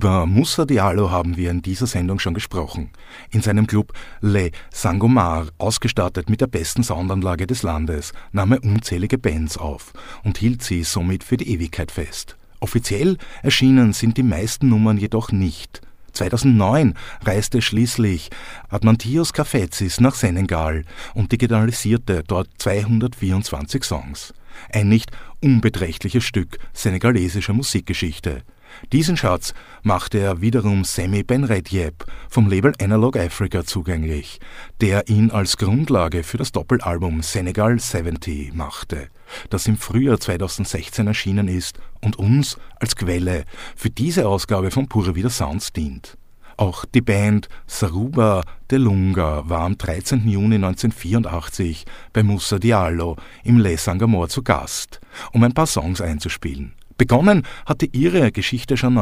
Über Moussa Diallo haben wir in dieser Sendung schon gesprochen. In seinem Club Les Sangomar, ausgestattet mit der besten Soundanlage des Landes, nahm er unzählige Bands auf und hielt sie somit für die Ewigkeit fest. Offiziell erschienen sind die meisten Nummern jedoch nicht. 2009 reiste schließlich Admantios Kafetsis nach Senegal und digitalisierte dort 224 Songs. Ein nicht unbeträchtliches Stück senegalesischer Musikgeschichte. Diesen Schatz machte er wiederum Samy Benredjeb vom Label Analog Africa zugänglich, der ihn als Grundlage für das Doppelalbum Senegal 70 machte, das im Frühjahr 2016 erschienen ist und uns als Quelle für diese Ausgabe von Pure Vida Sounds dient. Auch die Band Sarouba de Lunga war am 13. Juni 1984 bei Moussa Diallo im Les Sangomar zu Gast, um ein paar Songs einzuspielen. Begonnen hatte ihre Geschichte schon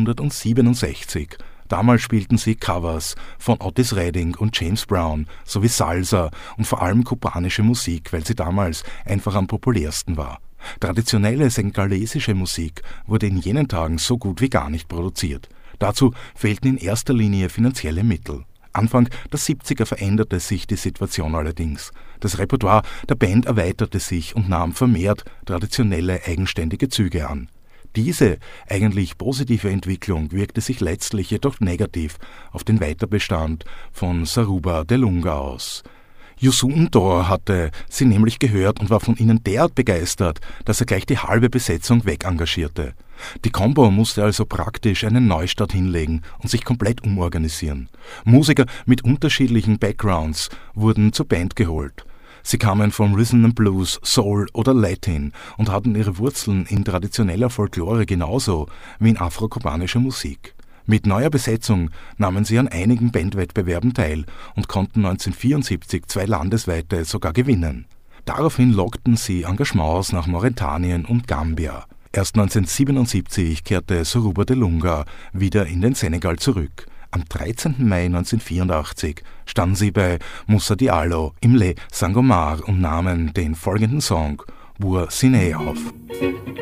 1967. Damals spielten sie Covers von Otis Redding und James Brown sowie Salsa und vor allem kubanische Musik, weil sie damals einfach am populärsten war. Traditionelle senegalesische Musik wurde in jenen Tagen so gut wie gar nicht produziert. Dazu fehlten in erster Linie finanzielle Mittel. Anfang der 70er veränderte sich die Situation allerdings. Das Repertoire der Band erweiterte sich und nahm vermehrt traditionelle, eigenständige Züge an. Diese eigentlich positive Entwicklung wirkte sich letztlich jedoch negativ auf den Weiterbestand von Sarouba de Lunga aus. Youssou N'Dour hatte sie nämlich gehört und war von ihnen derart begeistert, dass er gleich die halbe Besetzung wegengagierte. Die Combo musste also praktisch einen Neustart hinlegen und sich komplett umorganisieren. Musiker mit unterschiedlichen Backgrounds wurden zur Band geholt. Sie kamen vom Rhythm and Blues, Soul oder Latin und hatten ihre Wurzeln in traditioneller Folklore genauso wie in afrokubanischer Musik. Mit neuer Besetzung nahmen sie an einigen Bandwettbewerben teil und konnten 1974 2 landesweite sogar gewinnen. Daraufhin lockten sie Engagements nach Mauretanien und Gambia. Erst 1977 kehrte Sarouba de Lunga wieder in den Senegal zurück. Am 13. Mai 1984 standen sie bei Moussa Diallo im Les Sangomar und nahmen den folgenden Song Bour Siné auf.